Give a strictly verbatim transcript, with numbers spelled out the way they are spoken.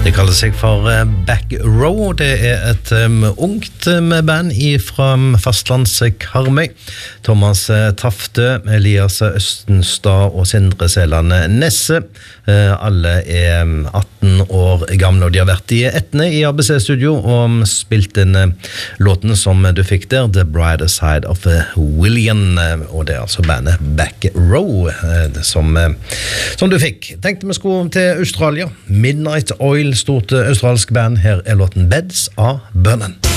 Det kaller seg for Back Row. Det er et um, ungt um, band fra fastlands Karmøy. Thomas uh, Tafte, Elias Østenstad og Sindre Seland Nesse. Uh, alle er um, atten år gamle, og de har vært i Etne i A B C-studio og spilt inn uh, låten som du fikk der, The Brighter Side of uh, William, uh, og det er altså bandet Back Row uh, som, uh, som du fikk. Tenkte vi skulle til Australia. Midnight Oil, stort australsk band. Her er låten Beds av Bønnen.